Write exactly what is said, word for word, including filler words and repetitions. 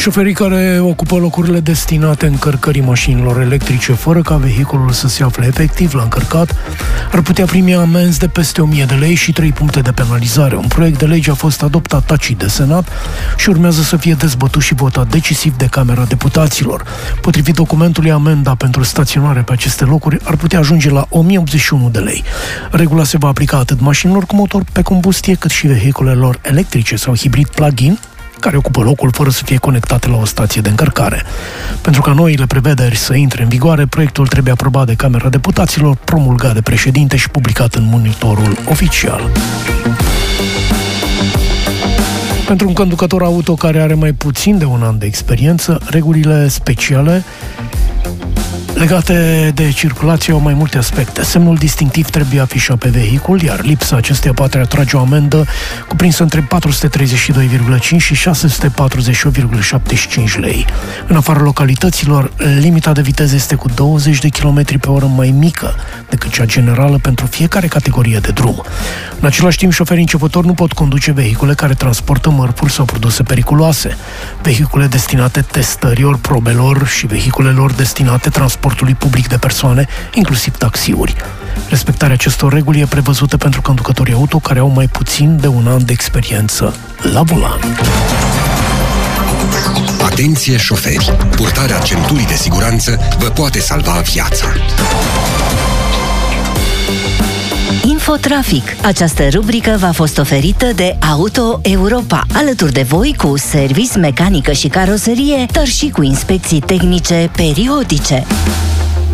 Șoferii care ocupă locurile destinate încărcării mașinilor electrice fără ca vehiculul să se afle efectiv la încărcat ar putea primi amenzi de peste o mie de lei și trei puncte de penalizare. Un proiect de lege a fost adoptat tacit de Senat și urmează să fie dezbătut și votat decisiv de Camera Deputaților. Potrivit documentului, amenda pentru staționare pe aceste locuri ar putea ajunge la o mie optzeci și unu de lei. Regula se va aplica atât mașinilor cu motor pe combustie, cât și vehiculelor electrice sau hibrid plug-in, care ocupă locul fără să fie conectate la o stație de încărcare. Pentru ca noile prevederi să intre în vigoare, proiectul trebuie aprobat de Camera Deputaților, promulgat de președinte și publicat în monitorul oficial. Pentru un conducător auto care are mai puțin de un an de experiență, regulile speciale legate de circulație au mai multe aspecte. Semnul distinctiv trebuie afișat pe vehicul, iar lipsa acesteia poate atrage o amendă cuprinsă între patru sute treizeci și doi virgulă cinci și șase sute patruzeci și opt virgulă șaptezeci și cinci lei. În afara localităților, limita de viteză este cu douăzeci de kilometri pe oră mai mică decât cea generală pentru fiecare categorie de drum. În același timp, șoferii începători nu pot conduce vehicule care transportă mărfuri sau produse periculoase, vehicule destinate testărilor, probelor și vehiculelor destinate transportului public de persoane, inclusiv taxiuri. Respectarea acestor reguli e prevăzută pentru conducătorii auto care au mai puțin de un an de experiență la volan. Atenție șoferi! Purtarea centurii de siguranță vă poate salva viața. Infotrafic. Această rubrică v-a fost oferită de Auto Europa, alături de voi cu service, mecanică și caroserie, dar și cu inspecții tehnice periodice.